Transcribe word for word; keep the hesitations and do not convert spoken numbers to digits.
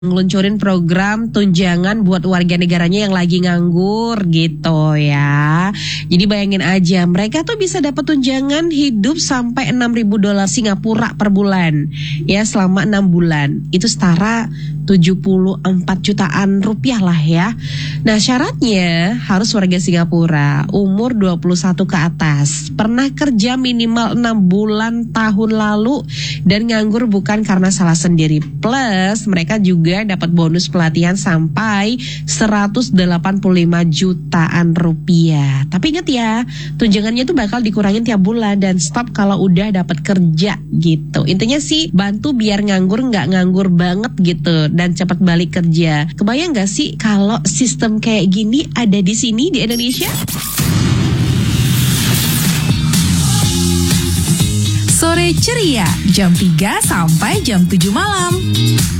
ngeluncurin program tunjangan buat warga negaranya yang lagi nganggur gitu ya. Jadi bayangin aja, mereka tuh bisa dapat tunjangan hidup sampai enam ribu dolar Singapura per bulan ya selama enam bulan. Itu setara tujuh puluh empat jutaan rupiah lah ya. Nah, syaratnya harus warga Singapura, umur dua puluh satu ke atas, pernah kerja minimal enam bulan tahun lalu dan nganggur bukan karena salah sendiri. Plus mereka juga dapat bonus pelatihan sampai seratus delapan puluh lima jutaan rupiah. Tapi ingat ya, tunjangannya itu bakal dikurangin tiap bulan dan stop kalau udah dapat kerja gitu. Intinya sih bantu biar nganggur nggak nganggur banget gitu dan cepat balik kerja. Kebayang nggak sih kalau sistem kayak gini ada di sini di Indonesia? Sore Ceria, jam tiga sampai jam tujuh malam.